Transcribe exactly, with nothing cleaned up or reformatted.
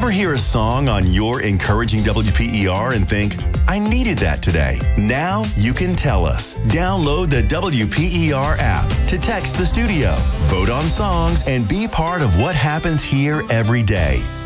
Ever hear a song on your encouraging W P E R and think, I needed that today? Now you can tell us. Download the W P E R app to text the studio, vote on songs, and be part of what happens here every day.